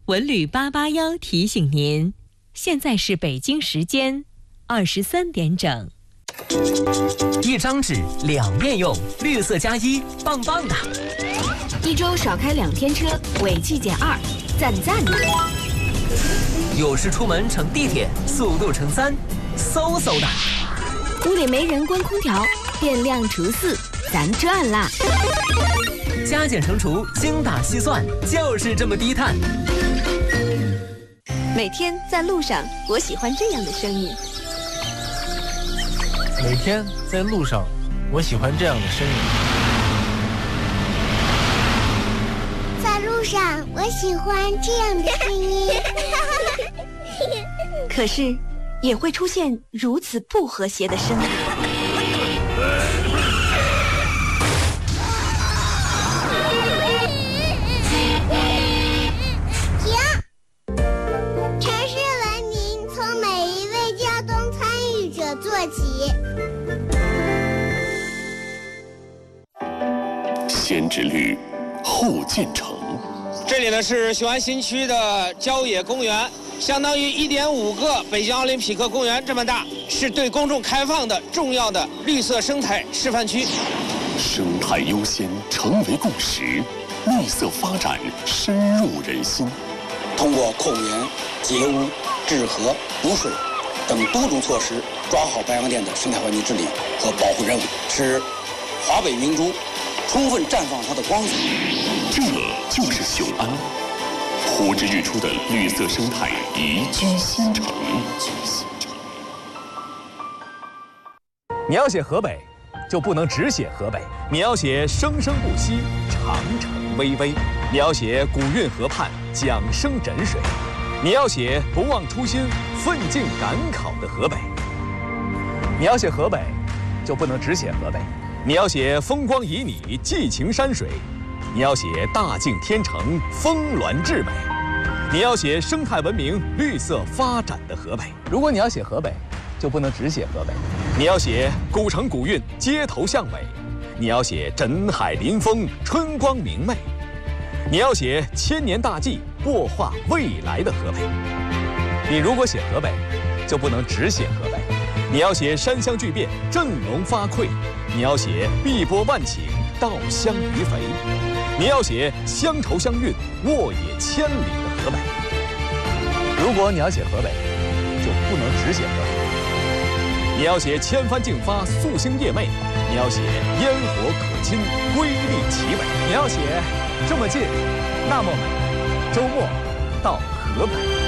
文旅881提醒您，现在是北京时间23点整。 一张纸两面用，绿色加1，棒棒的。 一周少开2天车，违纪减2，赞赞的。 有时出门乘地铁，速度乘3，嗖嗖的。 屋里没人关空调，电量除4，咱赚啦。 加减乘除，精打细算，就是这么低碳。 每天在路上，我喜欢这样的声音。 每天在路上，我喜欢这样的声音。 在路上，我喜欢这样的声音。 可是，也会出现如此不和谐的声音。 先知律后建成。 这里呢是雄安新区的郊野公园，相当于1.5个北京奥林匹克公园这么大，是对公众开放的重要的绿色生态示范区。 生态优先成为共识，绿色发展深入人心。 通过控盐、截污、治河、补水等多种措施，抓好白洋淀的生态环境治理和保护任务，使华北明珠充分绽放它的光彩。 这就是雄安，呼之欲出的绿色生态宜居新城。 你要写河北，就不能只写河北；你要写生生不息、长城巍巍；你要写古运河畔、桨声枕水；你要写不忘初心、奋进赶考的河北。你要写河北，就不能只写河北。你要写风光旖旎、寄情山水；你要写大净天成、峰峦至美；你要写生态文明、绿色发展的河北。如果你要写河北，就不能只写河北。你要写古城古韵、街头巷尾；你要写枕海临风、春光明媚；你要写千年大计、擘画未来的河北。你如果写河北，就不能只写河北。你要写山乡巨变、振聋发聩；你要写碧波万顷、稻香鱼肥；你要写乡愁乡韵、沃野千里的河北。如果你要写河北，就不能只写河北。你要写千帆竞发、夙兴夜寐；你要写烟火可亲、瑰丽奇伟；你要写这么近，那么美。周末到河北。